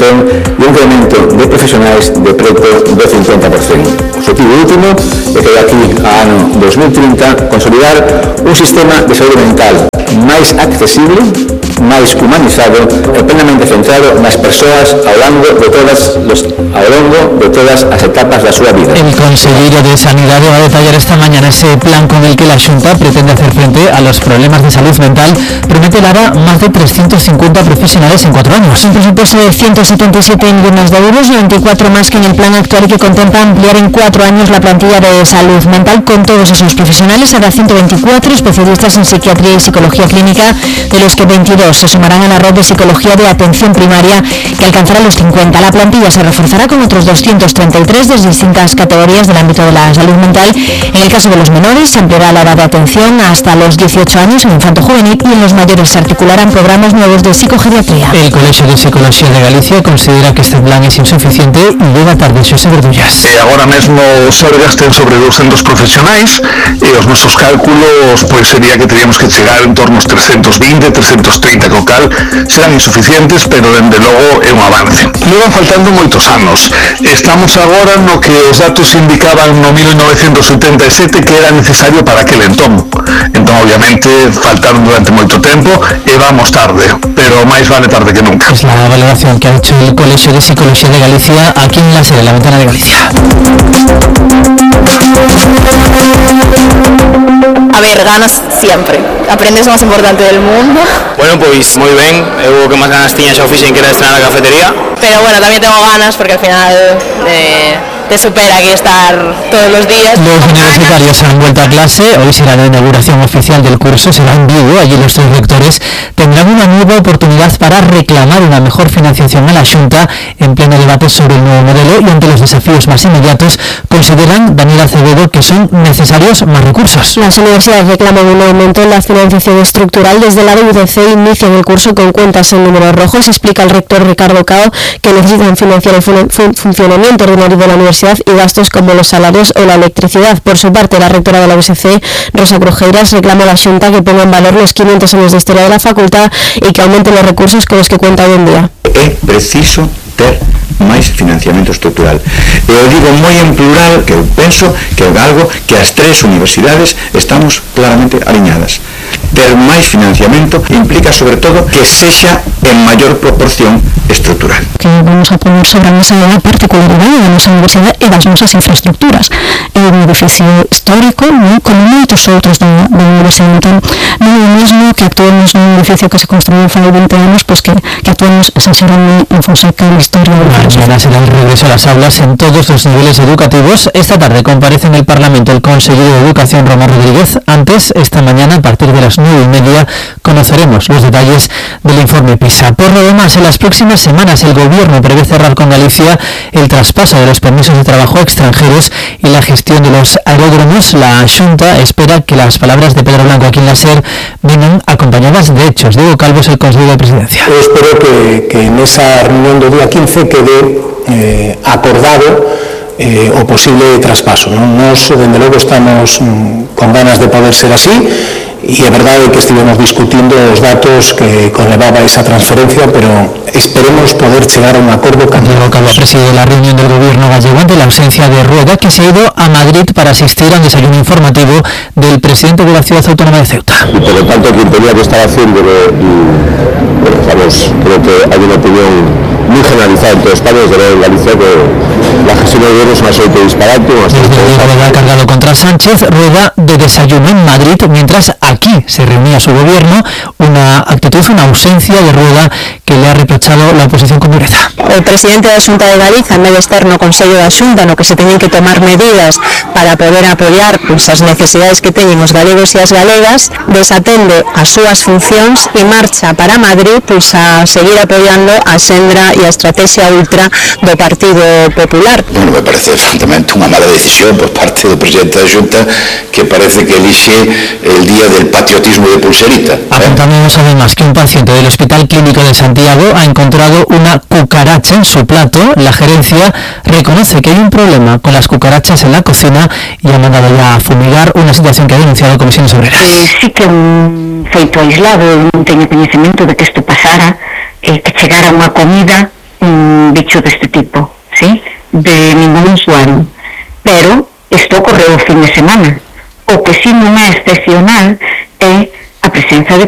financiación e un incremento de profesionais de preto do 50%. O objetivo último é que de aquí a ano 2030 consolidar un sistema de saúde mental máis accesible, máis humanizado e plenamente centrado nas persoas ao longo de todas as etapas da súa vida. El consejero de Sanidad va a detallar esta mañana ese plan con el que la Xunta pretende hacer frente a los problemas de salud mental. Promete dar más de 350 profesionales en 4 años. Un presupuesto de 177 millones de euros, 24 más que en el plan actual, que contempla ampliar en 4 años la plantilla de salud mental con todos esos profesionales. Habrá 124 especialistas en psiquiatría y psicología clínica, de los que 22 se sumarán a la red de psicología de atención primaria, que alcanzará los 50. La plantilla se reforzará con otros 233 de distintas categorías del ámbito de la salud mental. En el caso de los menores, se ampliará la edad de atención hasta los 18 años en infanto juvenil, y en los mayores se articularán programas nuevos de psicogeriatría. El Colegio de Psicología de Galicia considera que este plan es insuficiente y llega tarde. Xosé Verdullas. Agora mesmo só gasten sobre 200 profesionais e os nosos cálculos sería que teríamos que chegar en torno aos 320, 330, co cal serán insuficientes, pero dende logo é un avance. Levan faltando moitos anos. Estamos agora no que os datos indicaban no 1977 que era necesario para aquel entón. Entón, obviamente, faltaron durante moito tempo e vamos tarde, pero máis vale tarde que nunca. Es la valoración que ha hecho el Colegio de Psicología de Galicia aquí en la sede, La Ventana de Galicia. A ver, ganas siempre. Aprendes lo más importante del mundo. Bueno, pues muy bien. Eu que máis ganas tiña xa o fixen que era estrenar a cafetería. Pero bueno, también tengo ganas porque al final te supera aquí estar todos los días. Los universitarios han vuelto a clase. Hoy será la inauguración oficial del curso, será en Vigo. Allí los 3 rectores tendrán una nueva oportunidad para reclamar una mejor financiación a la Xunta en pleno debate sobre el nuevo modelo, y ante los desafíos más inmediatos consideran Daniel Acevedo que son necesarios más recursos. Las universidades reclaman un aumento en la financiación estructural. Desde la UDC inician el curso con cuentas en números rojos. Explica el rector Ricardo Cao que necesitan financiar el funcionamiento ordinario de la universidad y gastos como los salarios o la electricidad. Por su parte, la rectora de la USC, Rosa Crujeiras, reclama a la Xunta que ponga en valor los 500 años de historia de la facultad y que aumente los recursos con los que cuenta hoy en día. É preciso ter máis financiamento estructural. Eu digo moi en plural, que eu penso que é algo que as 3 universidades estamos claramente aliñadas. Ter máis financiamento implica sobre todo que sexa en maior proporción estructural. Que vamos a poner sobre a mesa a particularidade da nosa universidade e das nosas infraestructuras. É un edificio histórico, como moitos outros da universidade. Entón, non é o mesmo que actuemos nun edificio que se construiu fai 20 anos, pois que actuemos San Xerónimo en Fonseca, en historia. Mañana será el regreso a las aulas en todos los niveles educativos. Esta tarde comparece en el Parlamento el consejero de Educación, Román Rodríguez. Antes, esta mañana, a partir de las 9:30, conoceremos los detalles del informe PISA. Por lo demás, en las próximas semanas el Gobierno prevé cerrar con Galicia el traspaso de los permisos de trabajo a extranjeros y la gestión de los aeródromos. La Xunta espera que las palabras de Pedro Blanco aquí en la SER vengan acompañadas de hechos. Diego Calvo es el consejero de Presidencia. Eu espero que en esa reunión do día 15 quede acordado o posible traspaso. Nos, dende logo, estamos con ganas de poder ser así, e é verdade que estivemos discutindo os datos que conlevaba esa transferencia, pero esperemos poder chegar a un acordo. Diego Calvo ha presidido la reunión del Gobierno gallego ante la ausencia de Rueda, que se ha ido a Madrid para asistir a un desayuno informativo del presidente de la ciudad autónoma de Ceuta. Y por lo tanto, quien tenía que estar haciéndolo, creo que hay una opinión muy generalizada en toda España, desde luego en Galicia, que la gestión del gobierno es un absoluto disparate. Rueda ha cargado contra Sánchez. Rueda de desayuno en Madrid, mientras aquí se reunía su gobierno, una actitud, una ausencia de Rueda que le ha reprochado la oposición con dureza. O presidente da Xunta de Galicia, en vez de estar no Consello da Xunta, no que se teñen que tomar medidas para poder apoiar as necesidades que teñen os galegos e as galegas, desatende as súas funcións e marcha para Madrid a seguir apoiando a sendra e a estrategia ultra do Partido Popular. Bueno, me parece francamente unha mala decisión por parte do presidente da Xunta, que parece que elixe el día del patriotismo de pulserita. Apuntamos además que un paciente del Hospital Clínico de Santiago ha encontrado una cucaracha en su plato. La gerencia reconoce que hay un problema con las cucarachas en la cocina y ha mandado ya a fumigar, una situación que ha denunciado Comisiones Obreras. Sí que un feito aislado, non teño coñecemento de que isto pasara, que chegara unha comida de ningún usuario, pero isto ocorreu o fin de semana. O que si non é excepcional é a presenza de